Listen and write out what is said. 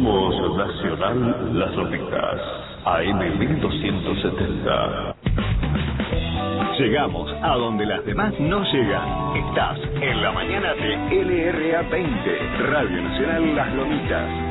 Somos Nacional Las Lomitas, AM 1270. Llegamos a donde las demás no llegan. Estás en la mañana de LRA 20, Radio Nacional Las Lomitas.